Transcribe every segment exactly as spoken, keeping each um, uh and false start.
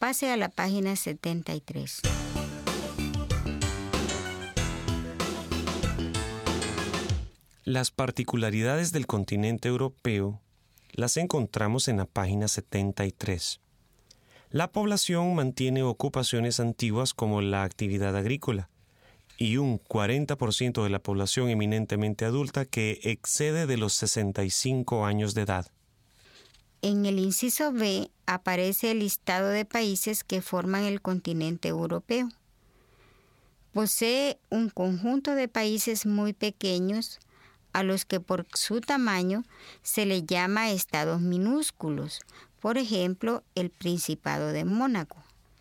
Pase a la página setenta y tres. Las particularidades del continente europeo las encontramos en la página setenta y tres. La población mantiene ocupaciones antiguas como la actividad agrícola y un cuarenta por ciento de la población eminentemente adulta que excede de los sesenta y cinco años de edad. En el inciso B aparece el listado de países que forman el continente europeo. Posee un conjunto de países muy pequeños a los que por su tamaño se le llama estados minúsculos, por ejemplo, el Principado de Mónaco.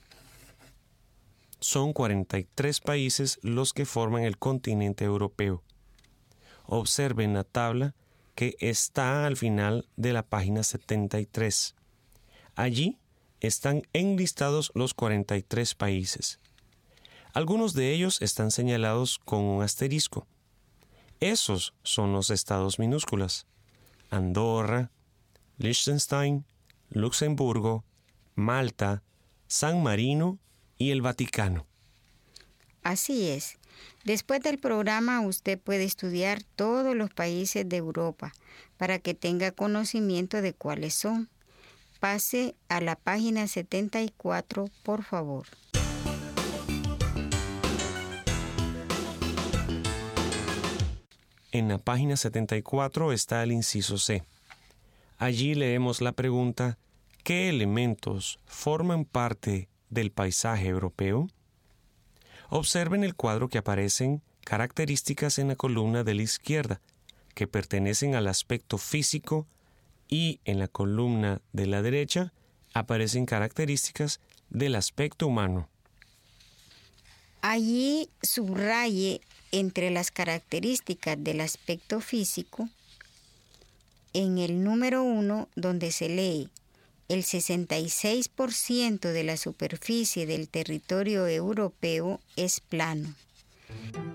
Son cuarenta y tres países los que forman el continente europeo. Observen la tabla que está al final de la página setenta y tres. Allí están enlistados los cuarenta y tres países. Algunos de ellos están señalados con un asterisco. Esos son los estados minúsculos: Andorra, Liechtenstein, Luxemburgo, Malta, San Marino y el Vaticano. Así es. Después del programa usted puede estudiar todos los países de Europa para que tenga conocimiento de cuáles son. Pase a la página setenta y cuatro, por favor. En la página setenta y cuatro está el inciso C. Allí leemos la pregunta: ¿qué elementos forman parte del paisaje europeo? Observen el cuadro que aparecen características en la columna de la izquierda, que pertenecen al aspecto físico, y en la columna de la derecha aparecen características del aspecto humano. Allí subraye entre las características del aspecto físico, en el número uno, donde se lee: el sesenta y seis por ciento de la superficie del territorio europeo es plano.